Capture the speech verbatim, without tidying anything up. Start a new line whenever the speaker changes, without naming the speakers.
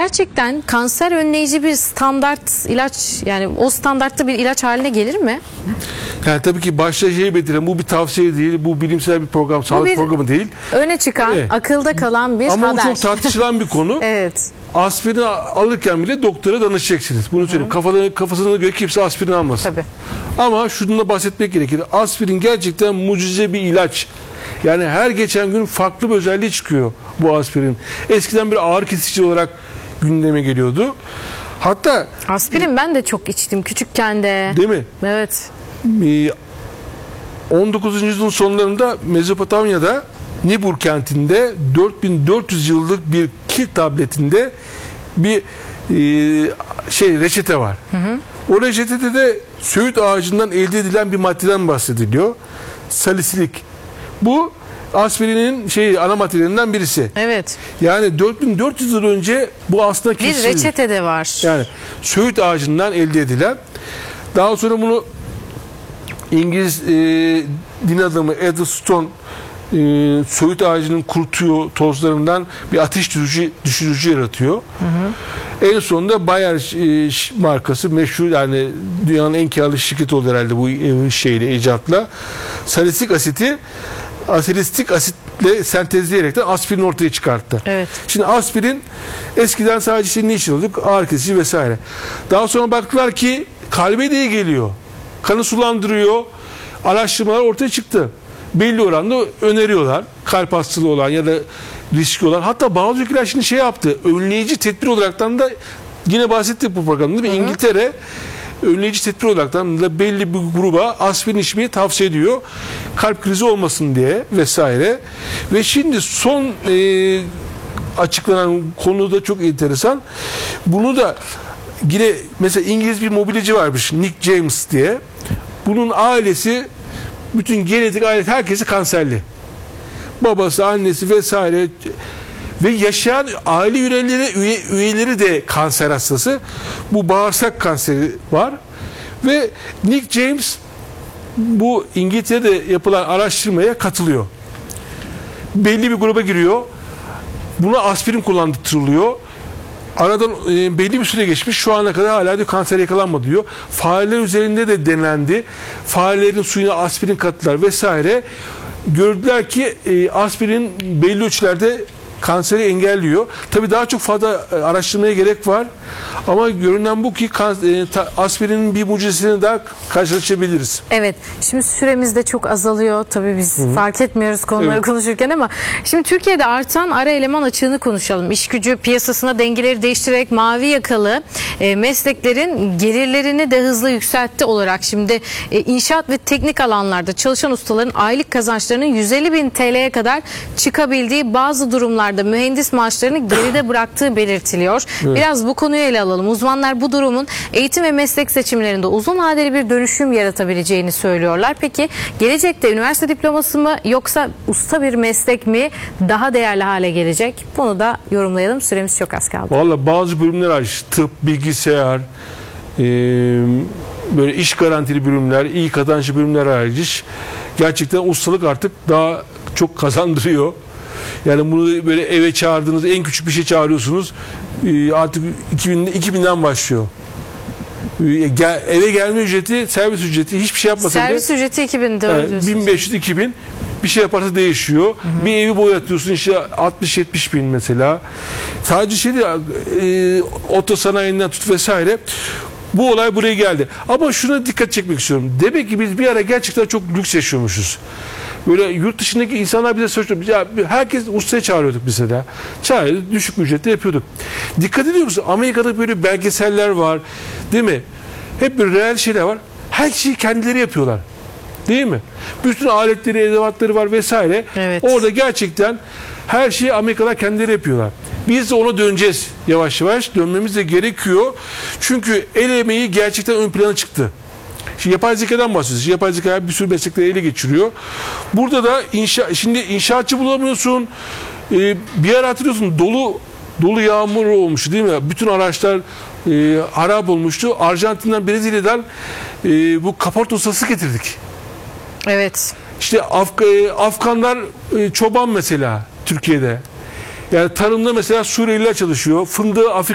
gerçekten kanser önleyici bir standart ilaç, yani o standartta bir ilaç haline gelir mi?
Yani tabii ki başta şey belirtilen, bu bir tavsiye değil, bu bilimsel bir program, sağlık
bir
programı değil.
Öne çıkan,
Evet.
akılda kalan bir
Ama
haber.
o çok tartışılan bir konu.
Evet.
Aspirin alırken bile doktora danışacaksınız. Bunu söyleyeyim. Kafalarına, kafasına göre kimse aspirin almasın.
Tabii.
Ama şunu da bahsetmek gerekir. Aspirin gerçekten mucize bir ilaç. Yani her geçen gün farklı bir özelliği çıkıyor bu aspirin. Eskiden bir ağrı kesici olarak gündeme geliyordu. Hatta
Aspirin ben de çok içtim küçükken de.
değil mi?
Evet.
on dokuzuncu yüzyılın sonlarında Mezopotamya'da Nibur kentinde dört bin dört yüz yıllık bir kil tabletinde bir e, şey reçete var. Hı hı. O reçetede de söğüt ağacından elde edilen bir maddeden bahsediliyor. Salisilik. Bu aspirinin şey ana materyalinden birisi.
Evet.
Yani dört bin dört yüz yıl önce bu aslında
Bir
kesin.
reçete de var.
Yani söğüt ağacından elde edilen. Daha sonra bunu İngiliz e, din adamı Edward Stone e, söğüt ağacının kurutuyor tozlarından bir ateş düşürücü, düşürücü yaratıyor. Hı hı. En sonunda Bayer e, markası meşhur, yani dünyanın en karlı şirketi oldu herhalde bu e, şeyle, icatla. Salisylik asiti asalistik asitle sentezleyerekten aspirin ortaya çıkarttı.
Evet.
Şimdi aspirin eskiden sadece işte ne için alıyorduk? Ağrı kesici vesaire. Daha sonra baktılar ki kalbe de iyi geliyor. Kanı sulandırıyor. Araştırmalar ortaya çıktı. Belli oranda öneriyorlar. Kalp hastalığı olan ya da riski olan. Hatta bazı ülkeler şimdi şey yaptı. Önleyici tedbir olaraktan da yine bahsettik bu programda değil mi? İngiltere önleyici tedbir olaraktan da belli bir gruba aspirin içmeyi tavsiye ediyor. Kalp krizi olmasın diye vesaire. Ve şimdi son e, açıklanan konu da çok enteresan. Bunu da yine mesela İngiliz bir mobilyacı varmış, Nick James diye. Bunun ailesi, bütün genetik ailesi, herkesi kanserli. Babası, annesi vesaire ve yaşayan aile üyeleri, üye, üyeleri de kanser hastası. Bu bağırsak kanseri var. Ve Nick James bu İngiltere'de yapılan araştırmaya katılıyor. Belli bir gruba giriyor. Buna aspirin kullandırılıyor. Aradan e, belli bir süre geçmiş. Şu ana kadar hala diyor kanser yakalanmadı diyor. Fareler üzerinde de denendi. Farelerin suyuna aspirin kattılar vesaire. Gördüler ki e, aspirin belli ölçülerde kanseri engelliyor. Tabii daha çok fazla e, araştırmaya gerek var. Ama görünen bu ki kan, e, ta, aspirinin bir mucizesini daha karşılaşabiliriz.
Evet. Şimdi süremiz de çok azalıyor. Tabii biz Hı-hı. fark etmiyoruz konuları evet. konuşurken, ama şimdi Türkiye'de artan ara eleman açığını konuşalım. İş gücü piyasasına dengeleri değiştirerek mavi yakalı e, mesleklerin gelirlerini de hızlı yükseltti olarak şimdi e, inşaat ve teknik alanlarda çalışan ustaların aylık kazançlarının yüz elli bin T L'ye kadar çıkabildiği, bazı durumlarda mühendis maaşlarını geride bıraktığı belirtiliyor. Evet. Biraz bu konuyu ele alalım. Uzmanlar bu durumun eğitim ve meslek seçimlerinde uzun vadeli bir dönüşüm yaratabileceğini söylüyorlar. Peki gelecekte üniversite diploması mı yoksa usta bir meslek mi daha değerli hale gelecek? Bunu da yorumlayalım. Süremiz çok az kaldı.
Vallahi bazı bölümler var. Tıp, bilgisayar, e, böyle iş garantili bölümler, iyi kazançlı bölümler hariç gerçekten ustalık artık daha çok kazandırıyor. Yani bunu böyle eve çağırdığınız en küçük bir şey çağırıyorsunuz. Ee, artık iki binden başlıyor. Ee, gel, eve gelme ücreti, servis ücreti, hiçbir şey yapmasa bile.
Servis ücreti iki bin
Yani bin beş yüz iki bin bir şey yaparsa değişiyor. Hı hı. Bir evi boyatıyorsun işte altmış yetmiş bin mesela. Sadece şey değil, e, otosanayinden tut vesaire. Bu olay buraya geldi. Ama şuna dikkat çekmek istiyorum. Demek ki biz bir ara gerçekten çok lüks yaşıyormuşuz. Böyle yurt dışındaki insanlar bize söylüyor. Ya herkes ustaya çağırıyorduk bize de. Çağırıyorduk, düşük ücretle yapıyorduk. Dikkat ediyor musun? Amerika'da böyle belgeseller var. Değil mi? Hep böyle real şeyler var. Her şeyi kendileri yapıyorlar. Değil mi? Bütün aletleri, edevatları var vesaire.
Evet.
Orada gerçekten her şeyi Amerikalılar kendileri yapıyorlar. Biz de ona döneceğiz yavaş yavaş. Dönmemiz de gerekiyor. Çünkü el emeği gerçekten ön plana çıktı. Şimdi yapay zekadan bahsediyoruz. Yapay zeka bir sürü meslekleri ele geçiriyor. Burada da inşa, şimdi inşaatçı bulamıyorsun. Ee, bir ara hatırlıyorsun dolu dolu yağmur olmuştu değil mi? Bütün araçlar e, harap olmuştu. Arjantin'den, Brezilya'dan e, bu kaporta ustası getirdik.
Evet.
İşte Afga, Afganlar e, çoban mesela Türkiye'de. Yani tarımda mesela Suriyeliler çalışıyor. Fındığı Afrika